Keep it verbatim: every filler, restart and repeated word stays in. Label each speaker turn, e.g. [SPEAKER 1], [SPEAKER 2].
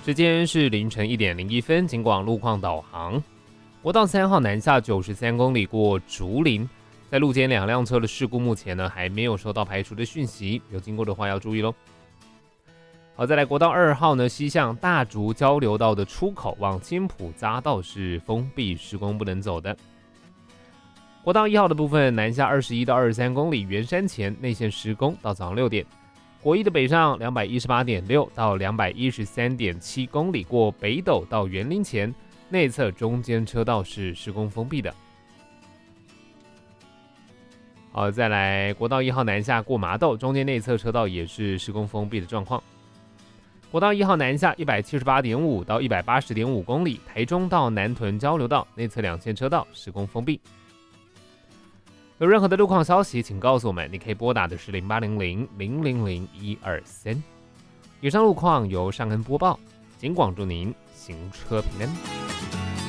[SPEAKER 1] 时间是凌晨一点零一分，警广路况导航。国道三号南下九十三公里过竹林，在路间两辆车的事故，目前呢还没有收到排除的讯息，有经过的话要注意喽。好，再来国道二号呢，西向大竹交流道的出口往青埔匝道是封闭施工不能走的。国道一号的部分南下二十一到二十三公里，圆山前内线施工到早上六点。国一的北上两百一十八点六到两百一十三点七公里，过北斗到园林前内侧中间车道是施工封闭的。好，再来国道一号南下过麻豆，中间内侧车道也是施工封闭的状况。国道一号南下一百七十八点五到一百八十点五公里，台中到南屯交流道内侧两线车道施工封闭。有任何的路况消息，请告诉我们，你可以拨打的是零八零零零零零一二三。以上路况由尚恩播报，警广祝您行车平安。